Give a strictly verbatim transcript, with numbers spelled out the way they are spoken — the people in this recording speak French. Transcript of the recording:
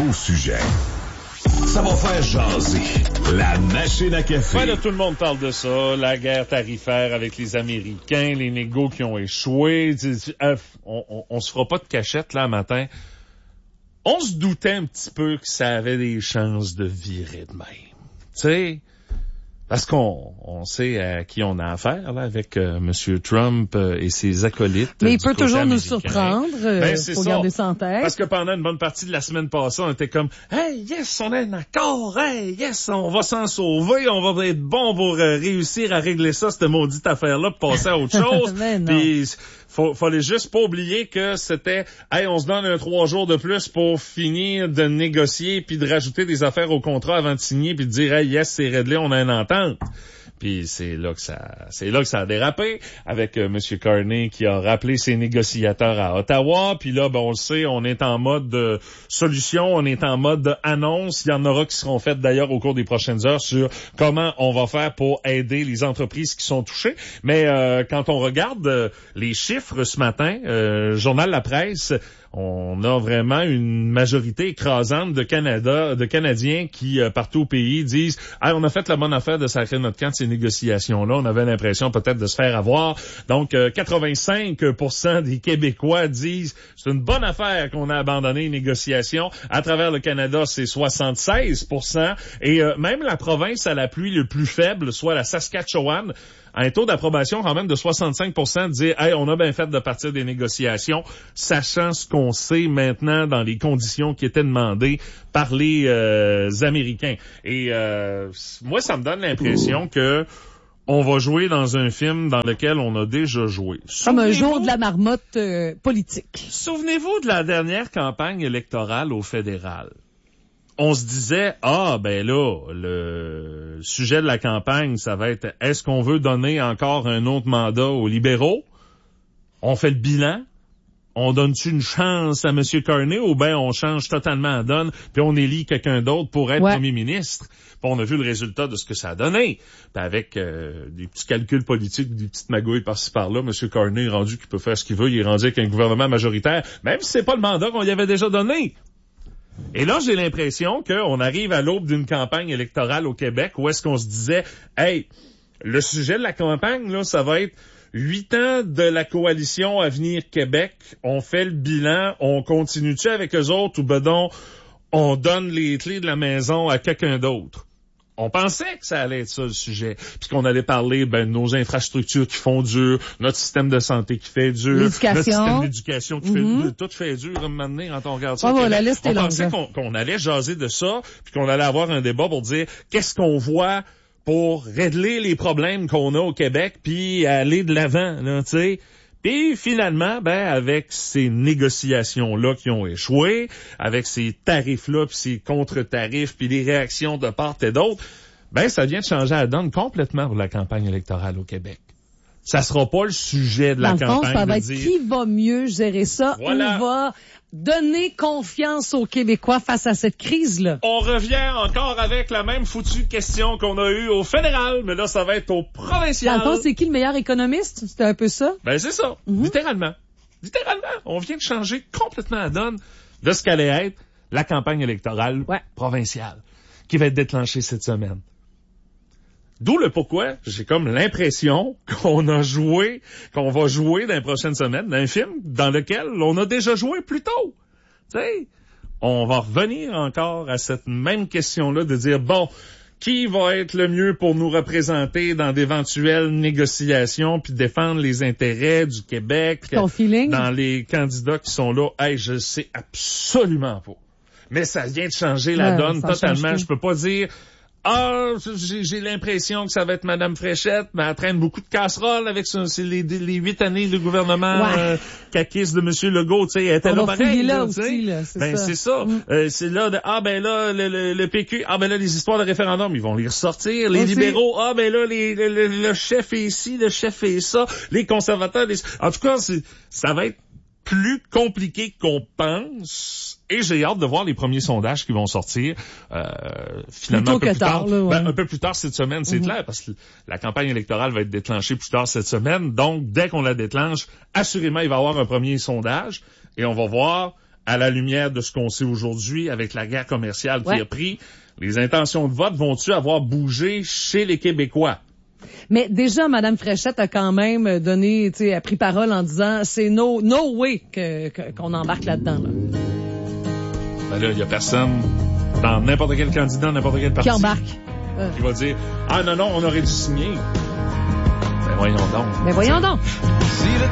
Gros sujet. Ça va faire jaser. La machine à café. Ouais, là, tout le monde parle de ça. La guerre tarifaire avec les Américains, les négos qui ont échoué. On, on, on se fera pas de cachette, là, matin. On se doutait un petit peu que ça avait des chances de virer de même. Tu sais, parce qu'on on sait à qui on a affaire, là, avec euh, M. Trump euh, et ses acolytes. Mais il peut toujours américain. nous surprendre. Euh, ben, c'est faut ça. garder ça en tête. Parce que pendant une bonne partie de la semaine passée, on était comme, hey, yes, on a un accord, hey, yes, on va s'en sauver, on va être bon pour euh, réussir à régler ça, cette maudite affaire-là, pour passer à autre chose. Puis, faut, fallait juste pas oublier que c'était, hey, on se donne un trois jours de plus pour finir de négocier puis de rajouter des affaires au contrat avant de signer puis de dire, hey, yes, c'est réglé, on a une entente. Puis c'est là que ça, c'est là que ça a dérapé avec euh, M. Carney qui a rappelé ses négociateurs à Ottawa. Puis là, ben on le sait, on est en mode de solution, on est en mode de annonce. Il y en aura qui seront faites d'ailleurs au cours des prochaines heures sur comment on va faire pour aider les entreprises qui sont touchées. Mais euh, quand on regarde euh, les chiffres ce matin, euh, Journal La Presse, on a vraiment une majorité écrasante de Canada, de Canadiens qui, euh, partout au pays, disent hey, « on a fait la bonne affaire de sacrer notre camp de ces négociations-là. On avait l'impression peut-être de se faire avoir. » Donc, euh, quatre-vingt-cinq pour cent des Québécois disent « c'est une bonne affaire qu'on a abandonné les négociations. » À travers le Canada, c'est soixante-seize pour cent. Et euh, même la province à la pluie le plus faible, soit la Saskatchewan, a un taux d'approbation quand même de soixante-cinq pour cent de dire « hey, on a bien fait de partir des négociations, sachant ce qu'on sait maintenant dans les conditions qui étaient demandées par les euh, Américains. » Et euh, moi, ça me donne l'impression que on va jouer dans un film dans lequel on a déjà joué. Comme un jour de la marmotte euh, politique. Souvenez-vous de la dernière campagne électorale au fédéral. On se disait, ah, ben là, le sujet de la campagne, ça va être, est-ce qu'on veut donner encore un autre mandat aux libéraux? On fait le bilan. On donne-tu une chance à M. Carney ou ben on change totalement la donne puis on élit quelqu'un d'autre pour être ouais. premier ministre? Puis on a vu le résultat de ce que ça a donné. Puis avec euh, des petits calculs politiques, des petites magouilles par-ci par-là, M. Carney est rendu qu'il peut faire ce qu'il veut. Il est rendu avec un gouvernement majoritaire, même si c'est pas le mandat qu'on lui avait déjà donné. Et là, j'ai l'impression qu'on arrive à l'aube d'une campagne électorale au Québec où est-ce qu'on se disait, hey, le sujet de la campagne, là, ça va être huit ans de la coalition Avenir Québec. On fait le bilan, on continue-tu avec eux autres ou ben donc, on donne les clés de la maison à quelqu'un d'autre? On pensait que ça allait être ça le sujet, puis qu'on allait parler ben, de nos infrastructures qui font dur, notre système de santé qui fait dur, notre système d'éducation qui mm-hmm. fait dur, tout fait dur, à maintenant, quand on regarde ça. Oh, bon, la liste on est pensait longue. qu'on, qu'on allait jaser de ça, puis qu'on allait avoir un débat pour dire qu'est-ce qu'on voit pour régler les problèmes qu'on a au Québec, puis aller de l'avant, là, tu sais. Puis finalement, ben avec ces négociations-là qui ont échoué, avec ces tarifs-là, puis ces contre-tarifs, puis les réactions de part et d'autre, ben ça vient de changer la donne complètement pour la campagne électorale au Québec. Ça sera pas le sujet de la Dans le campagne. fond, ça va de être dire, qui va mieux gérer ça, voilà. On va donner confiance aux Québécois face à cette crise-là. On revient encore avec la même foutue question qu'on a eue au fédéral, mais là, ça va être au provincial. Dans le fond, c'est qui le meilleur économiste? C'était un peu ça? Ben, c'est ça. Mm-hmm. Littéralement. Littéralement. On vient de changer complètement la donne de ce qu'allait être la campagne électorale ouais. provinciale qui va être déclenchée cette semaine. D'où le pourquoi j'ai comme l'impression qu'on a joué, qu'on va jouer dans les prochaines semaines d'un film dans lequel on a déjà joué plus tôt. Tu sais, on va revenir encore à cette même question-là de dire, bon, qui va être le mieux pour nous représenter dans d'éventuelles négociations puis défendre les intérêts du Québec? Ton feeling? Dans les candidats qui sont là, hey, je sais absolument pas. Mais ça vient de changer la ouais, donne totalement. Je peux pas dire... Ah, j'ai, j'ai l'impression que ça va être Madame Fréchette, mais elle traîne beaucoup de casseroles avec son, c'est les, les huit années de gouvernement ouais. euh, caquiste de M. Legault, tu sais, elle était on là va pareil. Là, là aussi, là, c'est ben, ça. c'est ça. Mm. Euh, c'est là, de, ah ben là, le, le, le P Q, ah ben là, les histoires de référendum, ils vont les ressortir. Les aussi. libéraux, ah ben là, les, le, le, le chef est ici, le chef est ça. Les conservateurs, les... en tout cas, c'est, ça va être plus compliqué qu'on pense. Et j'ai hâte de voir les premiers sondages qui vont sortir. Euh, finalement, un peu, plus tard, là, ouais. ben, un peu plus tard cette semaine, c'est mm-hmm. clair, parce que la campagne électorale va être déclenchée plus tard cette semaine. Donc, dès qu'on la déclenche, assurément, il va y avoir un premier sondage et on va voir à la lumière de ce qu'on sait aujourd'hui, avec la guerre commerciale qui ouais. a pris, les intentions de vote vont-tu avoir bougé chez les Québécois? Mais déjà, Mme Fréchette a quand même donné, tu sais, a pris parole en disant c'est no, no way que, que, qu'on embarque là-dedans. Là. Ben là, il y a personne dans n'importe quel candidat, n'importe quel parti qui embarque. Euh. Qui va dire ah non non, on aurait dû signer. Ben voyons donc. Ben voyons donc.